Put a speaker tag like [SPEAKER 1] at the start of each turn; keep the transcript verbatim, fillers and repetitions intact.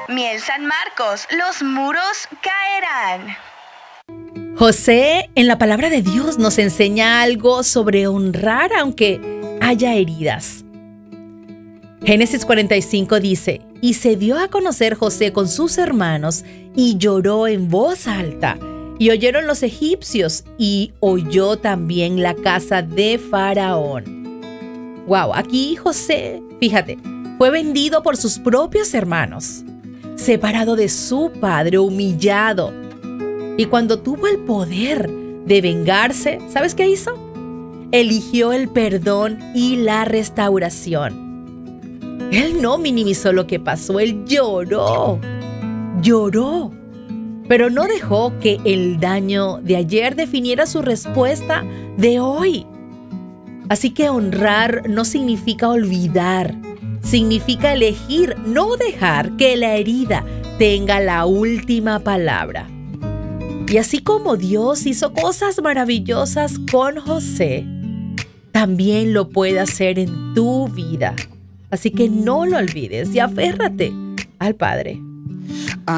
[SPEAKER 1] Miel San Marcos, los muros caerán.
[SPEAKER 2] José, en la palabra de Dios, nos enseña algo sobre honrar aunque haya heridas. Génesis cuarenta y cinco dice: y se dio a conocer José con sus hermanos y lloró en voz alta. Y oyeron los egipcios y oyó también la casa de Faraón. Wow, aquí José, fíjate, fue vendido por sus propios hermanos, separado de su padre, humillado. Y cuando tuvo el poder de vengarse, ¿sabes qué hizo? Eligió el perdón y la restauración. Él no minimizó lo que pasó, él lloró, lloró. Pero no dejó que el daño de ayer definiera su respuesta de hoy. Así que honrar no significa olvidar, significa elegir no dejar que la herida tenga la última palabra. Y así como Dios hizo cosas maravillosas con José, también lo puede hacer en tu vida. Así que no lo olvides y aférrate al Padre.